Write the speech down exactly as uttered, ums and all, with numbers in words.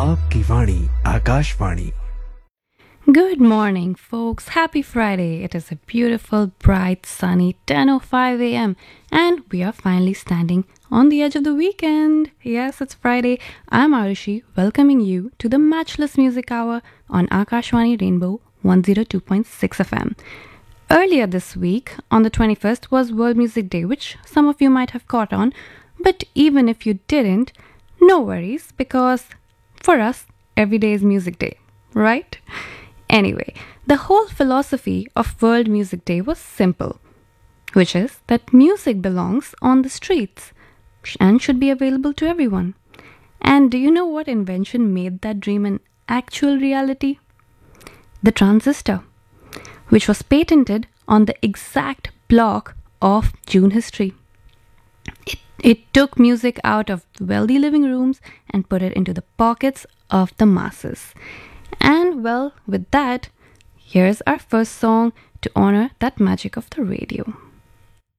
आपकी वाणी Akashvani. Good morning, folks. Happy Friday. It is a beautiful, bright, sunny ten oh five a.m. and we are finally standing on the edge of the weekend. Yes, it's Friday. I'm Arushi, welcoming you to the Matchless Music Hour on Akashwani Rainbow one oh two point six F M. Earlier this week, on the twenty-first, was World Music Day, which some of you might have caught on. But even if you didn't, no worries, because for us, every day is Music Day, right? Anyway, the whole philosophy of World Music Day was simple, which is that music belongs on the streets and should be available to everyone. And do you know what invention made that dream an actual reality? The transistor, which was patented on the exact block of June history. It, it took music out of wealthy living rooms and put it into the pockets of the masses. And well, with that, here's our first song to honor that magic of the radio.